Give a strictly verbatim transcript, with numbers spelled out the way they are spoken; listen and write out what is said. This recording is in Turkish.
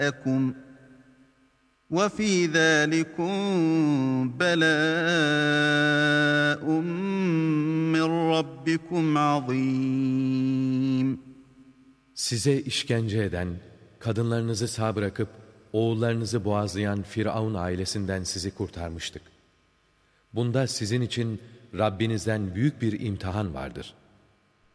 جاءكم وفي ذلكم بلاء من ربكم عظيم. Size işkence eden, kadınlarınızı sağ bırakıp oğullarınızı boğazlayan Firavun ailesinden sizi kurtarmıştık. Bunda sizin için Rabbinizden büyük bir imtihan vardır.